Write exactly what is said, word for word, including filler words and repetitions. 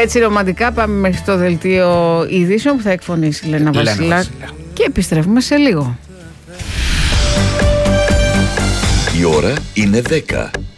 Έτσι ρομαντικά πάμε μέχρι το δελτίο ειδήσεων που θα εκφωνήσει η Λένα Βασιλά. Και επιστρέφουμε σε λίγο. Η ώρα είναι δέκα.